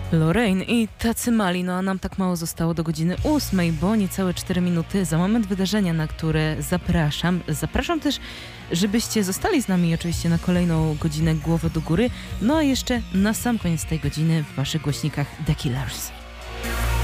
Lorraine i tacy mali, no a nam tak mało zostało do godziny 8, bo niecałe 4 minuty. Za moment wydarzenia, na które zapraszam. Zapraszam też, żebyście zostali z nami oczywiście na kolejną godzinę Głowę do Góry. No a jeszcze na sam koniec tej godziny w waszych głośnikach The Killers.